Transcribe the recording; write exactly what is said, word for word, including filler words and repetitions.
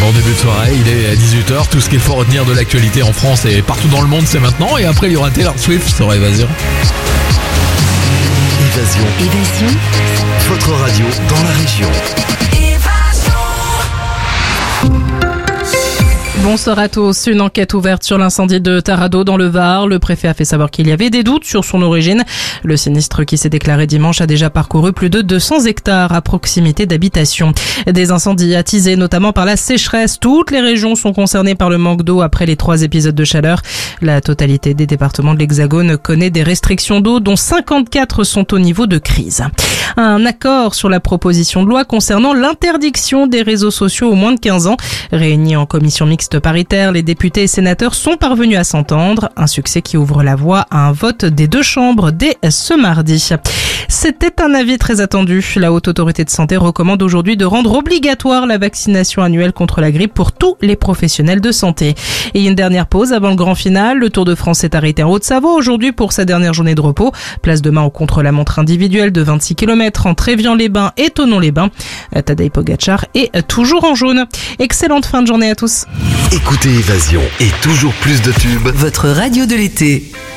Bon début de soirée, il est à dix-huit heures, tout ce qu'il faut retenir de l'actualité en France et partout dans le monde c'est maintenant, et après il y aura Taylor Swift sur Évasion. Évasion. Évasion. Votre radio dans la région. Bonsoir à tous. Une enquête ouverte sur l'incendie de Tarado dans le Var. Le préfet a fait savoir qu'il y avait des doutes sur son origine. Le sinistre qui s'est déclaré dimanche a déjà parcouru plus de deux cents hectares à proximité d'habitations. Des incendies attisés notamment par la sécheresse. Toutes les régions sont concernées par le manque d'eau après les trois épisodes de chaleur. La totalité des départements de l'Hexagone connaît des restrictions d'eau dont cinquante-quatre sont au niveau de crise. Un accord sur la proposition de loi concernant l'interdiction des réseaux sociaux aux moins de quinze ans. Réunis en commission mixte paritaire, les députés et sénateurs sont parvenus à s'entendre. Un succès qui ouvre la voie à un vote des deux chambres dès ce mardi. C'était un avis très attendu. La Haute Autorité de Santé recommande aujourd'hui de rendre obligatoire la vaccination annuelle contre la grippe pour tous les professionnels de santé. Et une dernière pause avant le grand final. Le Tour de France est arrêté en Haute-Savoie aujourd'hui pour sa dernière journée de repos. Place demain au contre-la-montre individuel de vingt-six kilomètres entre Évian-les-Bains et Thonon-les-Bains. Tadej Pogacar est toujours en jaune. Excellente fin de journée à tous. Écoutez Évasion et toujours plus de tubes. Votre radio de l'été.